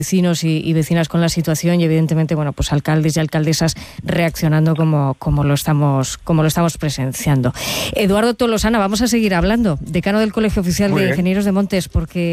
vecinos y vecinas con la situación y evidentemente, bueno, pues alcaldes y alcaldesas reaccionando como lo estamos presenciando. Eduardo Tolosana, vamos a seguir hablando, decano del Colegio Oficial de Ingenieros de Montes, porque